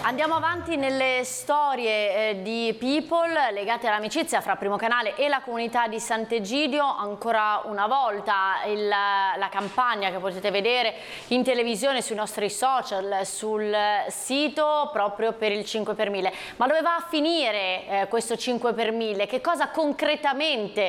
Andiamo avanti nelle storie di People legate all'amicizia fra Primo Canale e la comunità di Sant'Egidio. Ancora una volta la campagna che potete vedere in televisione, sui nostri social, sul sito, proprio per il 5 per 1000. Ma dove va a finire questo 5 per 1000? Che cosa concretamente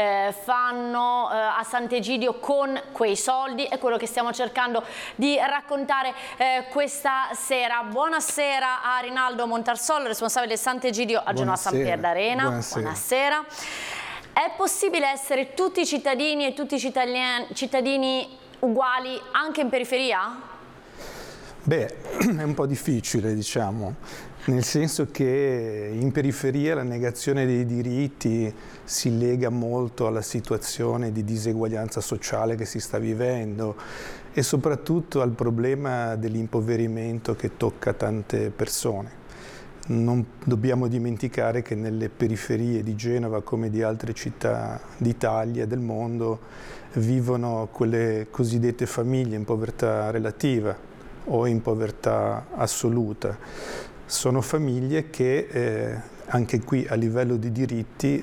fanno a Sant'Egidio con quei soldi? È quello che stiamo cercando di raccontare questa sera. Buonasera a Rinaldo Montarsolo, responsabile del Sant'Egidio a Genoa San Pier d'Arena. Buonasera. È possibile essere tutti cittadini e tutti i cittadini uguali anche in periferia? Beh, è un po' difficile, diciamo, nel senso che in periferia la negazione dei diritti si lega molto alla situazione di diseguaglianza sociale che si sta vivendo e soprattutto al problema dell'impoverimento che tocca tante persone. Non dobbiamo dimenticare che nelle periferie di Genova, come di altre città d'Italia e del mondo, vivono quelle cosiddette famiglie in povertà relativa o in povertà assoluta. Sono famiglie che anche qui a livello di diritti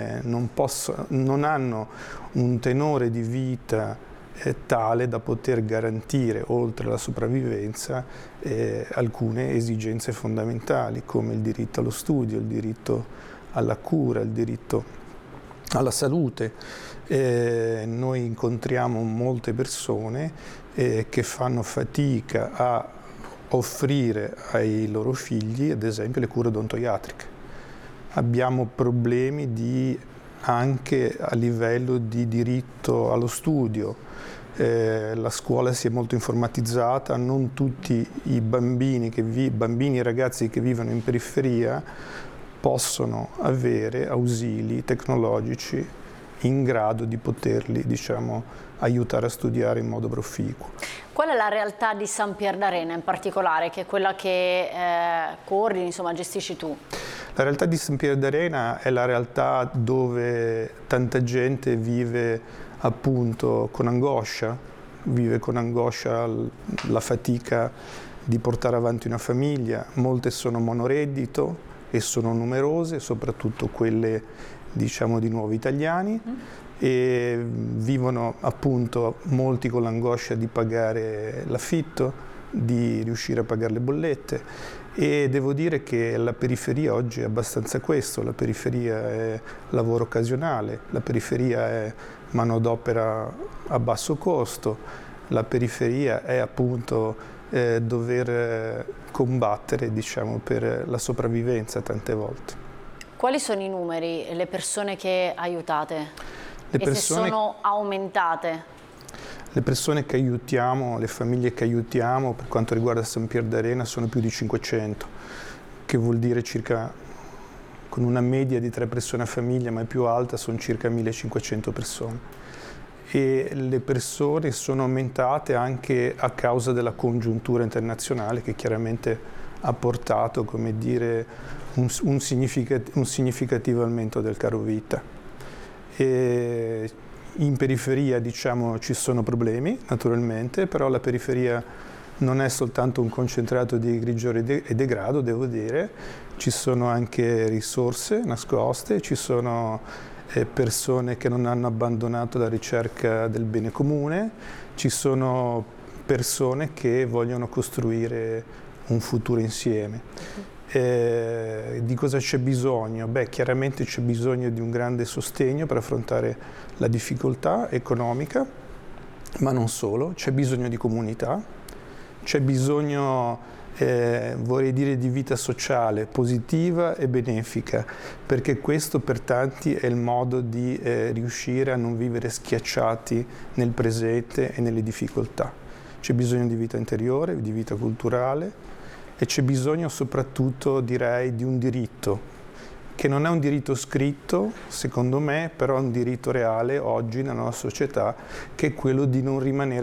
non hanno un tenore di vita tale da poter garantire, oltre alla sopravvivenza, alcune esigenze fondamentali come il diritto allo studio, il diritto alla cura, il diritto alla salute. Noi incontriamo molte persone che fanno fatica a offrire ai loro figli, ad esempio, le cure odontoiatriche. Abbiamo problemi anche a livello di diritto allo studio. La scuola si è molto informatizzata, non tutti i bambini e ragazzi che vivono in periferia possono avere ausili tecnologici in grado di poterli, diciamo, aiutare a studiare in modo proficuo. Qual è la realtà di San Pier d'Arena in particolare, che è quella che coordini, insomma, gestisci tu? La realtà di San Pier d'Arena è la realtà dove tanta gente vive appunto con angoscia, la fatica di portare avanti una famiglia. Molte sono monoreddito e sono numerose, soprattutto quelle, diciamo, di nuovi italiani, e vivono appunto molti con l'angoscia di pagare l'affitto, di riuscire a pagare le bollette. E devo dire che la periferia oggi è abbastanza questo: la periferia è lavoro occasionale, la periferia è manodopera a basso costo, la periferia è appunto dover combattere, diciamo, per la sopravvivenza tante volte. Quali sono i numeri, le persone che aiutate? Se sono aumentate? Le persone che aiutiamo, le famiglie che aiutiamo per quanto riguarda San Pier d'Arena sono più di 500, che vuol dire circa, con una media di 3 persone a famiglia, ma è più alta, sono circa 1500 persone. E le persone sono aumentate anche a causa della congiuntura internazionale, che chiaramente ha portato, come dire, un significativo aumento del caro vita. In periferia, diciamo, ci sono problemi, naturalmente, però la periferia non è soltanto un concentrato di grigiore e degrado, devo dire. Ci sono anche risorse nascoste, ci sono persone che non hanno abbandonato la ricerca del bene comune, ci sono persone che vogliono costruire un futuro insieme. Di cosa c'è bisogno? Beh, chiaramente c'è bisogno di un grande sostegno per affrontare la difficoltà economica, ma non solo, c'è bisogno di comunità, c'è bisogno, vorrei dire, di vita sociale positiva e benefica, perché questo per tanti è il modo di riuscire a non vivere schiacciati nel presente e nelle difficoltà. C'è bisogno di vita interiore, di vita culturale, e c'è bisogno soprattutto, direi, di un diritto, che non è un diritto scritto, secondo me, però è un diritto reale oggi nella nostra società, che è quello di non rimanere